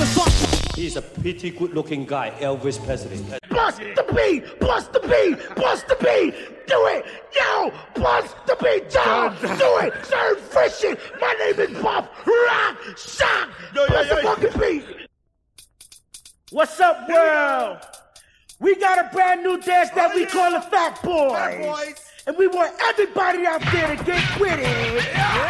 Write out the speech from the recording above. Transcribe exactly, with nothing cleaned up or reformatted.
motherfucker. He's a pretty good-looking guy, Elvis Presley. Bust the beat! Bust the beat! Bust the beat! Do it! Yo! Bust the beat! Yo! Do it! Serve fishing! My name is Bob Rock Shock! Bust the fucking beat! What's up, world? We got a brand new dance that we call the Fat Boys. And we want everybody out there to get with it.